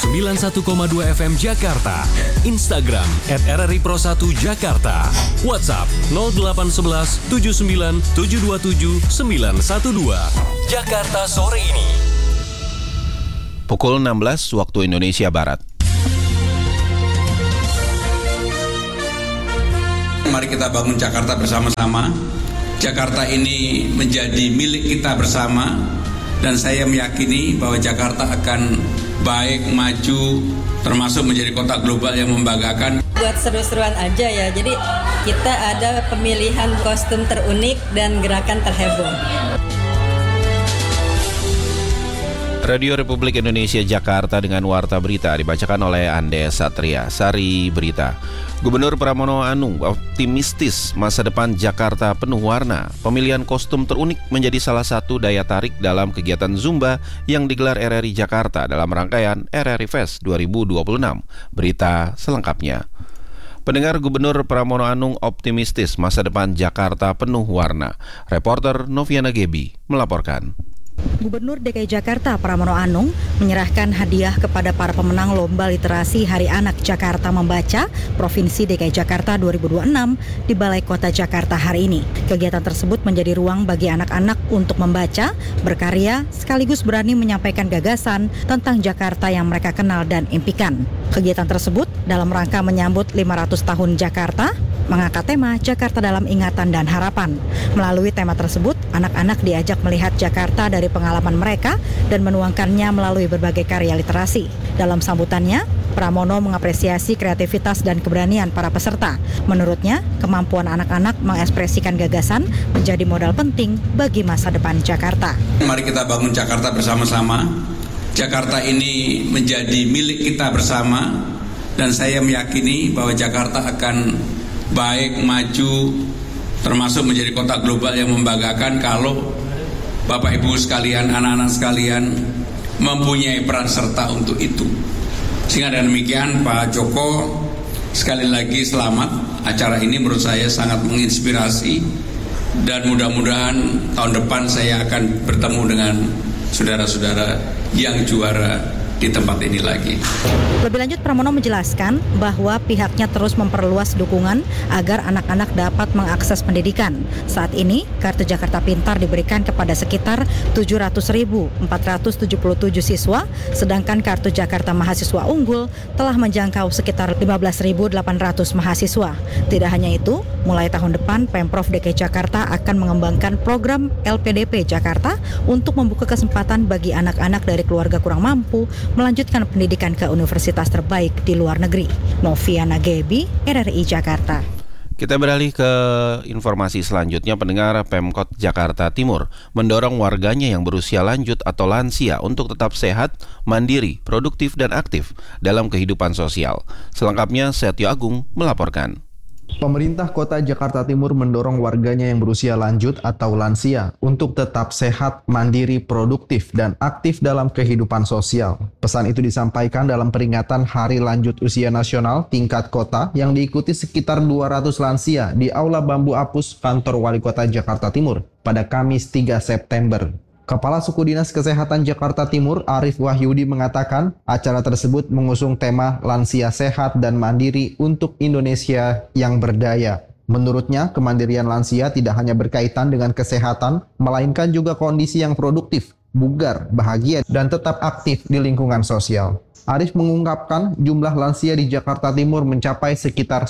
91,2 FM Jakarta, Instagram @RRI Pro1 Jakarta, WhatsApp 0811 79 727 912. Jakarta sore ini. Pukul 16 waktu Indonesia Barat. Mari kita bangun Jakarta bersama-sama. Jakarta ini menjadi milik kita bersama, dan saya meyakini bahwa Jakarta akan baik, maju, termasuk menjadi kota global yang membanggakan. Buat seru-seruan aja ya, jadi kita ada pemilihan kostum terunik dan gerakan terheboh. Radio Republik Indonesia Jakarta dengan Warta Berita dibacakan oleh Andes Satria. Sari Berita. Gubernur Pramono Anung optimistis masa depan Jakarta penuh warna. Pemilihan kostum terunik menjadi salah satu daya tarik dalam kegiatan Zumba yang digelar RRI Jakarta dalam rangkaian RRI Fest 2026. Berita selengkapnya. Pendengar, Gubernur Pramono Anung optimistis masa depan Jakarta penuh warna. Reporter Noviana Gebi melaporkan. Gubernur DKI Jakarta Pramono Anung menyerahkan hadiah kepada para pemenang Lomba Literasi Hari Anak Jakarta Membaca Provinsi DKI Jakarta 2026 di Balai Kota Jakarta hari ini. Kegiatan tersebut menjadi ruang bagi anak-anak untuk membaca, berkarya, sekaligus berani menyampaikan gagasan tentang Jakarta yang mereka kenal dan impikan. Kegiatan tersebut dalam rangka menyambut 500 tahun Jakarta, mengangkat tema Jakarta dalam Ingatan dan Harapan. Melalui tema tersebut, anak-anak diajak melihat Jakarta dari pengalaman mereka dan menuangkannya melalui berbagai karya literasi. Dalam sambutannya, Pramono mengapresiasi kreativitas dan keberanian para peserta. Menurutnya, kemampuan anak-anak mengekspresikan gagasan menjadi modal penting bagi masa depan Jakarta. Mari kita bangun Jakarta bersama-sama. Jakarta ini menjadi milik kita bersama, dan saya meyakini bahwa Jakarta akan baik, maju, termasuk menjadi kota global yang membanggakan kalau Bapak Ibu sekalian, anak-anak sekalian mempunyai peran serta untuk itu. Sehingga dengan demikian Pak Joko, sekali lagi selamat. Acara ini menurut saya sangat menginspirasi, dan mudah-mudahan tahun depan saya akan bertemu dengan saudara-saudara yang juara di tempat ini lagi. Lebih lanjut, Pramono menjelaskan bahwa pihaknya terus memperluas dukungan agar anak-anak dapat mengakses pendidikan. Saat ini, Kartu Jakarta Pintar diberikan kepada sekitar 700.477 siswa, sedangkan Kartu Jakarta Mahasiswa Unggul telah menjangkau sekitar 15.800 mahasiswa. Tidak hanya itu, mulai tahun depan Pemprov DKI Jakarta akan mengembangkan program LPDP Jakarta untuk membuka kesempatan bagi anak-anak dari keluarga kurang mampu melanjutkan pendidikan ke universitas terbaik di luar negeri. Noviana Gebi, RRI Jakarta. Kita beralih ke informasi selanjutnya. Pendengar, Pemkot Jakarta Timur mendorong warganya yang berusia lanjut atau lansia untuk tetap sehat, mandiri, produktif, dan aktif dalam kehidupan sosial. Selengkapnya, Setio Agung melaporkan. Pemerintah Kota Jakarta Timur mendorong warganya yang berusia lanjut atau lansia untuk tetap sehat, mandiri, produktif, dan aktif dalam kehidupan sosial. Pesan itu disampaikan dalam peringatan Hari Lanjut Usia Nasional tingkat kota yang diikuti sekitar 200 lansia di Aula Bambu Apus Kantor Wali Kota Jakarta Timur pada Kamis 3 September. Kepala Suku Dinas Kesehatan Jakarta Timur, Arif Wahyudi, mengatakan acara tersebut mengusung tema Lansia Sehat dan Mandiri untuk Indonesia yang Berdaya. Menurutnya, kemandirian lansia tidak hanya berkaitan dengan kesehatan, melainkan juga kondisi yang produktif, bugar, bahagia, dan tetap aktif di lingkungan sosial. Arif mengungkapkan jumlah lansia di Jakarta Timur mencapai sekitar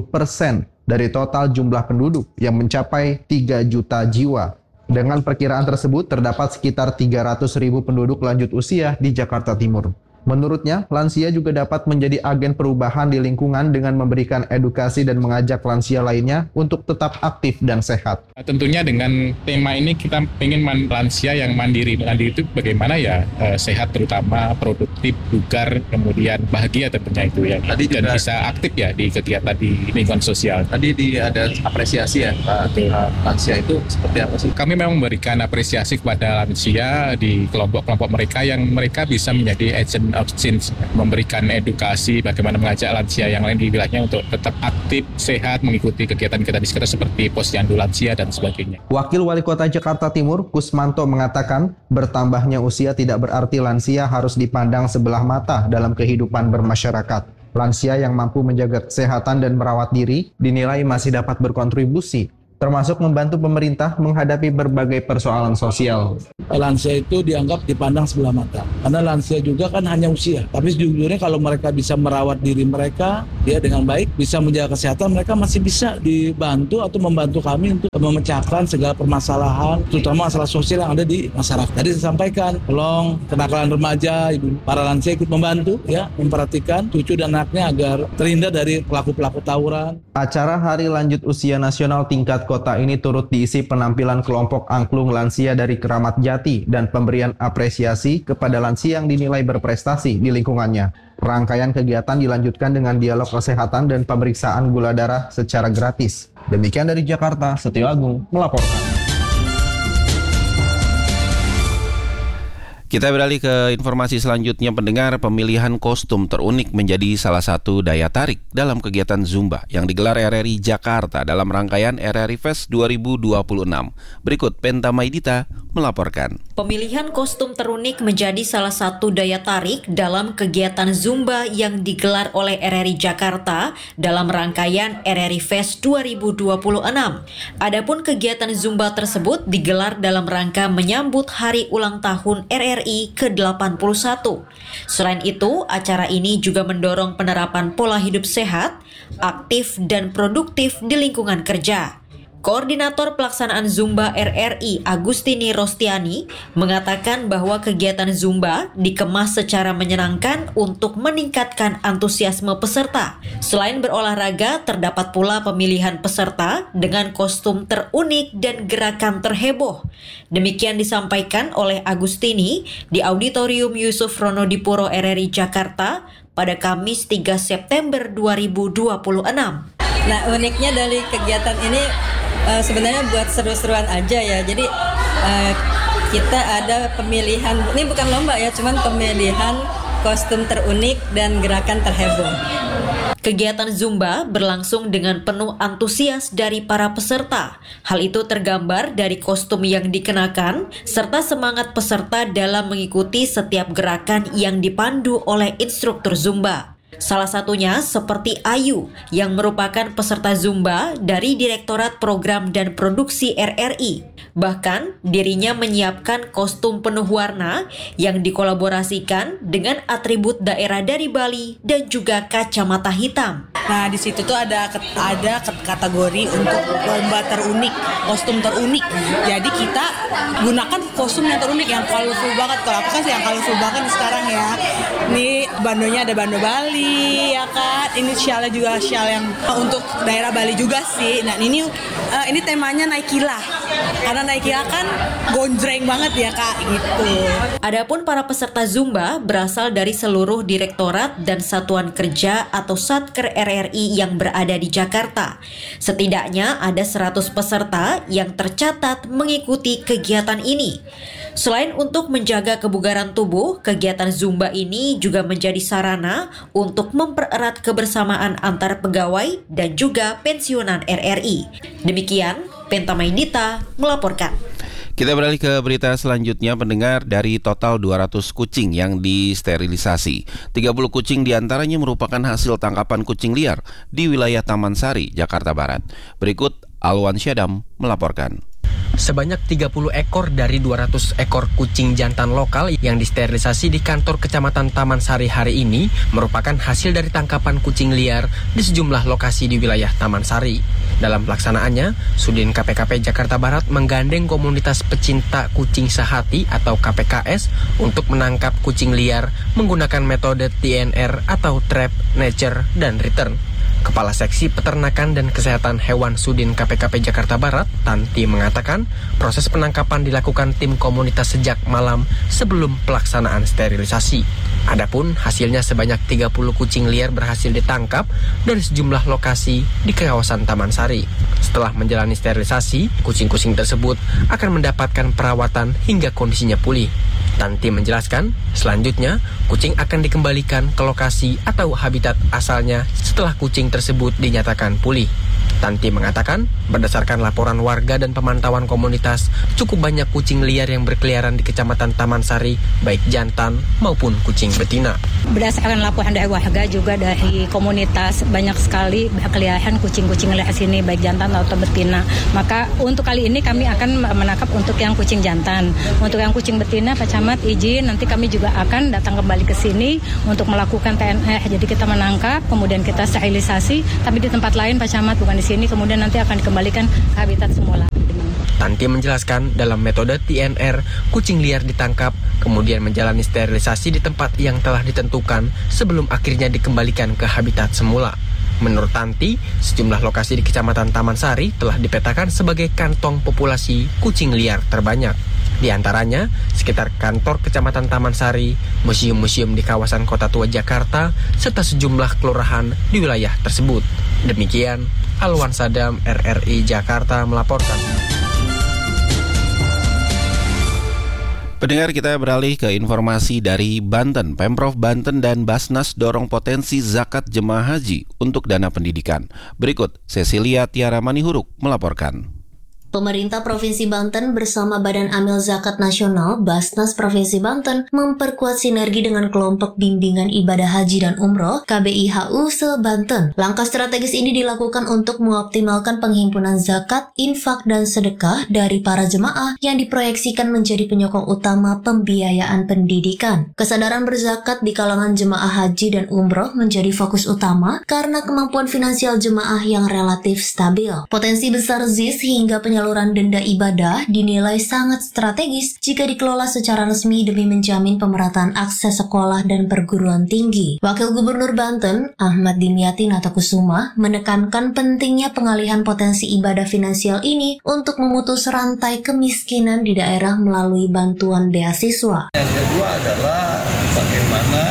10% dari total jumlah penduduk yang mencapai 3 juta jiwa. Dengan perkiraan tersebut, terdapat sekitar 300.000 penduduk lanjut usia di Jakarta Timur. Menurutnya, lansia juga dapat menjadi agen perubahan di lingkungan dengan memberikan edukasi dan mengajak lansia lainnya untuk tetap aktif dan sehat. Tentunya dengan tema ini kita ingin lansia yang mandiri. Mandiri itu bagaimana ya, sehat terutama, produktif, bugar, kemudian bahagia tentunya itu ya. Tadi dan juga bisa aktif ya di kegiatan di lingkungan sosial. Tadi ada apresiasi ya Pak, lansia itu seperti apa sih? Kami memang memberikan apresiasi kepada lansia di kelompok-kelompok mereka yang mereka bisa menjadi agent outreach, memberikan edukasi bagaimana mengajak lansia yang lain di wilayahnya untuk tetap aktif, sehat, mengikuti kegiatan-kegiatan di sekitar seperti posyandu lansia dan sebagainya. Wakil Wali Kota Jakarta Timur, Kusmanto, mengatakan bertambahnya usia tidak berarti lansia harus dipandang sebelah mata dalam kehidupan bermasyarakat. Lansia yang mampu menjaga kesehatan dan merawat diri dinilai masih dapat berkontribusi, termasuk membantu pemerintah menghadapi berbagai persoalan sosial. Lansia itu dianggap dipandang sebelah mata, karena lansia juga kan hanya usia. Tapi sejujurnya kalau mereka bisa merawat diri mereka, dia dengan baik, bisa menjaga kesehatan, mereka masih bisa dibantu atau membantu kami untuk memecahkan segala permasalahan, terutama masalah sosial yang ada di masyarakat. Tadi saya sampaikan, tolong kenakalan remaja, ibu para lansia ikut membantu, ya, memperhatikan cucu dan anaknya agar terhindar dari pelaku-pelaku tawuran. Acara Hari Lanjut Usia Nasional tingkat kota ini turut diisi penampilan kelompok angklung lansia dari Keramat Jati dan pemberian apresiasi kepada lansia yang dinilai berprestasi di lingkungannya. Rangkaian kegiatan dilanjutkan dengan dialog kesehatan dan pemeriksaan gula darah secara gratis. Demikian dari Jakarta, Setio Agung melaporkan. Kita beralih ke informasi selanjutnya, pendengar. Pemilihan kostum terunik menjadi salah satu daya tarik dalam kegiatan Zumba yang digelar RRI Jakarta dalam rangkaian RRI Fest 2026. Berikut Penta Maidita melaporkan. Pemilihan kostum terunik menjadi salah satu daya tarik dalam kegiatan Zumba yang digelar oleh RRI Jakarta dalam rangkaian RRI Fest 2026. Adapun kegiatan Zumba tersebut digelar dalam rangka menyambut hari ulang tahun RRI ke-81. Selain itu, acara ini juga mendorong penerapan pola hidup sehat, aktif dan produktif di lingkungan kerja. Koordinator Pelaksanaan Zumba RRI Agustini Rostiani mengatakan bahwa kegiatan Zumba dikemas secara menyenangkan untuk meningkatkan antusiasme peserta. Selain berolahraga, terdapat pula pemilihan peserta dengan kostum terunik dan gerakan terheboh. Demikian disampaikan oleh Agustini di Auditorium Yusuf Ronodipuro RRI Jakarta pada Kamis 3 September 2026. Nah, uniknya dari kegiatan ini sebenarnya buat seru-seruan aja ya. Jadi kita ada pemilihan, ini bukan lomba ya, cuman pemilihan kostum terunik dan gerakan terheboh. Kegiatan Zumba berlangsung dengan penuh antusias dari para peserta. Hal itu tergambar dari kostum yang dikenakan serta semangat peserta dalam mengikuti setiap gerakan yang dipandu oleh instruktur Zumba. Salah satunya seperti Ayu yang merupakan peserta Zumba dari Direktorat Program dan Produksi RRI. Bahkan dirinya menyiapkan kostum penuh warna yang dikolaborasikan dengan atribut daerah dari Bali dan juga kacamata hitam. Nah, di situ tuh ada kategori untuk lomba terunik, kostum terunik. Jadi kita gunakan kostum yang terunik, yang colorful banget. Kalau aku kan yang colorful banget sekarang ya. Ini bandonya ada bando Bali, ya kan. Ini syalnya juga syal yang untuk daerah Bali juga sih. Nah, ini temanya Naikila. Karena Naikila kan gonjreng banget ya, Kak, gitu. Adapun para peserta Zumba berasal dari seluruh direktorat dan satuan kerja atau Satker RRI yang berada di Jakarta. Setidaknya ada 100 peserta yang tercatat mengikuti kegiatan ini. Selain untuk menjaga kebugaran tubuh, kegiatan Zumba ini juga menjadi sarana untuk mempererat kebersamaan antar pegawai dan juga pensiunan RRI. Demikian, Penta Maidita melaporkan. Kita beralih ke berita selanjutnya, pendengar. Dari total 200 kucing yang disterilisasi, 30 kucing diantaranya merupakan hasil tangkapan kucing liar di wilayah Taman Sari, Jakarta Barat. Berikut Alwan Syadam melaporkan. Sebanyak 30 ekor dari 200 ekor kucing jantan lokal yang disterilisasi di kantor Kecamatan Taman Sari hari ini merupakan hasil dari tangkapan kucing liar di sejumlah lokasi di wilayah Taman Sari. Dalam pelaksanaannya, Sudin KPKP Jakarta Barat menggandeng komunitas pecinta kucing sehati atau KPKS untuk menangkap kucing liar menggunakan metode TNR atau Trap, Nature, dan Return. Kepala Seksi Peternakan dan Kesehatan Hewan Sudin KPKP Jakarta Barat, Tanti, mengatakan proses penangkapan dilakukan tim komunitas sejak malam sebelum pelaksanaan sterilisasi. Adapun hasilnya sebanyak 30 kucing liar berhasil ditangkap dari sejumlah lokasi di kawasan Taman Sari. Setelah menjalani sterilisasi, kucing-kucing tersebut akan mendapatkan perawatan hingga kondisinya pulih. Tanti menjelaskan, selanjutnya kucing akan dikembalikan ke lokasi atau habitat asalnya setelah kucing tersebut dinyatakan pulih. Tanti mengatakan, berdasarkan laporan warga dan pemantauan komunitas, cukup banyak kucing liar yang berkeliaran di Kecamatan Taman Sari, baik jantan maupun kucing betina. Berdasarkan laporan dari warga juga dari komunitas, banyak sekali berkeliaran kucing-kucing liar sini, baik jantan atau betina. Maka untuk kali ini kami akan menangkap untuk yang kucing jantan. Untuk yang kucing betina, Pak Camat izin, nanti kami juga akan datang kembali ke sini untuk melakukan TNR. Jadi kita menangkap, kemudian kita sterilisasi, tapi di tempat lain Pak Camat, bukan di sini, kemudian nanti akan dikembalikan ke habitat semula. Tanti menjelaskan dalam metode TNR, kucing liar ditangkap, kemudian menjalani sterilisasi di tempat yang telah ditentukan sebelum akhirnya dikembalikan ke habitat semula. Menurut Tanti, sejumlah lokasi di Kecamatan Taman Sari telah dipetakan sebagai kantong populasi kucing liar terbanyak. Di antaranya, sekitar kantor Kecamatan Taman Sari, museum-museum di kawasan Kota Tua Jakarta, serta sejumlah kelurahan di wilayah tersebut. Demikian, Alwan Sadam, RRI Jakarta melaporkan. Pendengar, kita beralih ke informasi dari Banten. Pemprov Banten dan Basnas dorong potensi zakat jemaah haji untuk dana pendidikan. Berikut, Cecilia Tiara Manihuruk melaporkan. Pemerintah Provinsi Banten bersama Badan Amil Zakat Nasional Basnas Provinsi Banten memperkuat sinergi dengan kelompok bimbingan ibadah haji dan umroh KBIHU se-Banten. Langkah strategis ini dilakukan untuk mengoptimalkan penghimpunan zakat, infak, dan sedekah dari para jemaah yang diproyeksikan menjadi penyokong utama pembiayaan pendidikan. Kesadaran berzakat di kalangan jemaah haji dan umroh menjadi fokus utama karena kemampuan finansial jemaah yang relatif stabil. Potensi besar ZIS hingga penyaluran denda ibadah dinilai sangat strategis jika dikelola secara resmi demi menjamin pemerataan akses sekolah dan perguruan tinggi. Wakil Gubernur Banten, Ahmad Dimyati Natakusuma, menekankan pentingnya pengalihan potensi ibadah finansial ini untuk memutus rantai kemiskinan di daerah melalui bantuan beasiswa. Yang kedua adalah bagaimana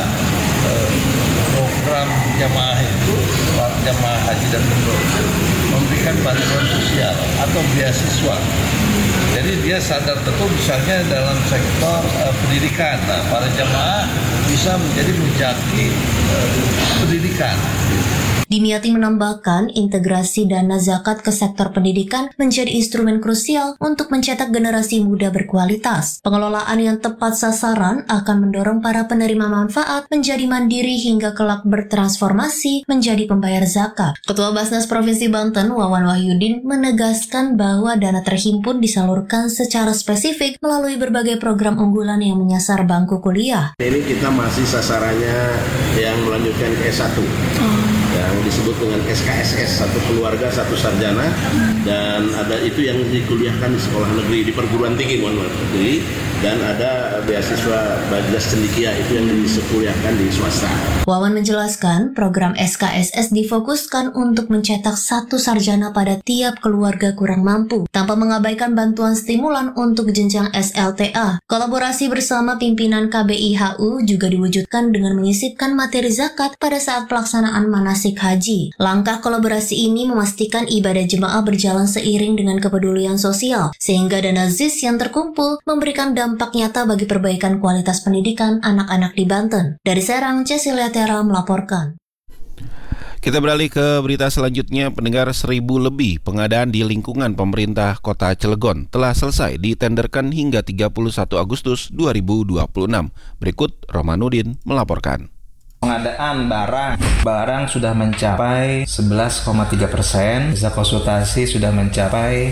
program jamaah itu, jamaah haji dan umroh itu memberikan bantuan sosial atau beasiswa. Jadi dia sadar betul misalnya dalam sektor pendidikan, para jamaah bisa menjadi mujaki pendidikan. Dimyati menambahkan, integrasi dana zakat ke sektor pendidikan menjadi instrumen krusial untuk mencetak generasi muda berkualitas. Pengelolaan yang tepat sasaran akan mendorong para penerima manfaat menjadi mandiri hingga kelak bertransformasi menjadi pembayar zakat. Ketua Basnas Provinsi Banten, Wawan Wahyudin, menegaskan bahwa dana terhimpun disalurkan secara spesifik melalui berbagai program unggulan yang menyasar bangku kuliah. Ini kita masih sasarannya yang melanjutkan ke S1. Yang disebut dengan SKSS, satu keluarga satu sarjana, dan ada itu yang dikuliahkan di sekolah negeri, di perguruan tinggi negeri, dan ada beasiswa Bajdas Cendikia itu yang dikuliahkan di swasta. Wawan menjelaskan program SKSS difokuskan untuk mencetak satu sarjana pada tiap keluarga kurang mampu tanpa mengabaikan bantuan stimulan untuk jenjang SLTA. Kolaborasi bersama pimpinan KBIHU juga diwujudkan dengan menyisipkan materi zakat pada saat pelaksanaan manasik haji. Langkah kolaborasi ini memastikan ibadah jemaah berjalan seiring dengan kepedulian sosial, sehingga dana ZIS yang terkumpul memberikan dampak nyata bagi perbaikan kualitas pendidikan anak-anak di Banten. Dari Serang, Cecilia Tiara melaporkan. Kita beralih ke berita selanjutnya. Pendengar, 1.000 lebih pengadaan di lingkungan pemerintah Kota Cilegon telah selesai ditenderkan hingga 31 Agustus 2026. Berikut Romanudin melaporkan. Pengadaan barang sudah mencapai 11,3%, jasa konsultasi sudah mencapai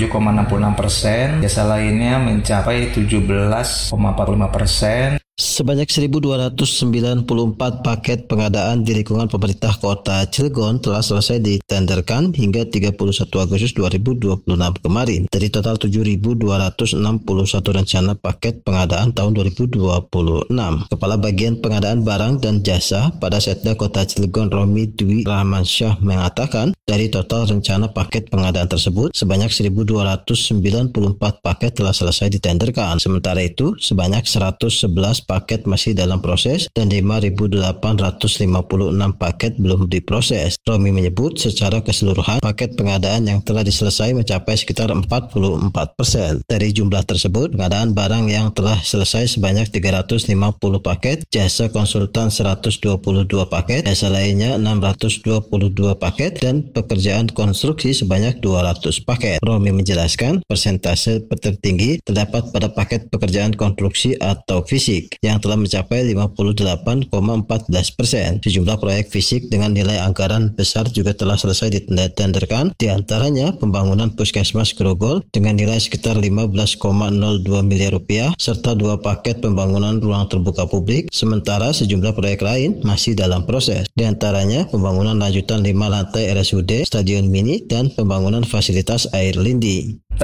47,66%, jasa lainnya mencapai 17,45%. Sebanyak 1.294 paket pengadaan di lingkungan pemerintah Kota Cilegon telah selesai ditenderkan hingga 31 Agustus 2026 kemarin. Dari total 7.261 rencana paket pengadaan tahun 2026. Kepala Bagian Pengadaan Barang dan Jasa pada Setda Kota Cilegon, Romi Dwi Rahmansyah, mengatakan dari total rencana paket pengadaan tersebut sebanyak 1.294 paket telah selesai ditenderkan. Sementara itu sebanyak 111 paket paket masih dalam proses dan 5.856 paket belum diproses. Romi menyebut secara keseluruhan paket pengadaan yang telah diselesai mencapai sekitar 44%. Dari jumlah tersebut, pengadaan barang yang telah selesai sebanyak 350 paket, jasa konsultan 122 paket, jasa lainnya 622 paket, dan pekerjaan konstruksi sebanyak 200 paket. Romi menjelaskan persentase tertinggi terdapat pada paket pekerjaan konstruksi atau fisik yang telah mencapai 58,14%. Sejumlah proyek fisik dengan nilai anggaran besar juga telah selesai ditenderkan, di antaranya pembangunan Puskesmas Grogol dengan nilai sekitar 15,02 miliar rupiah serta 2 paket pembangunan ruang terbuka publik, sementara sejumlah proyek lain masih dalam proses, di antaranya pembangunan lanjutan 5 lantai RSUD, stadion mini, dan pembangunan fasilitas air lindi.